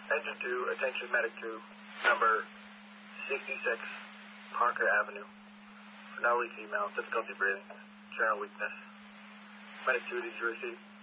Engine 2, attention medic 2, number 66 Parker Avenue. For now, leak email, difficulty breathing, general weakness. Medic 2, did you receive?